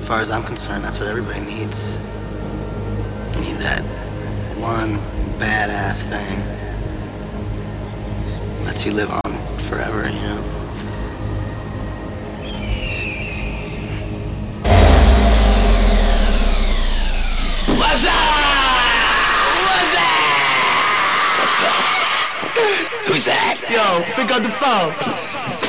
far as I'm concerned, that's what everybody needs. You need that one badass thing. Lets you live on forever, you know? What's up? What's that? Who's that? Yo, pick up the phone.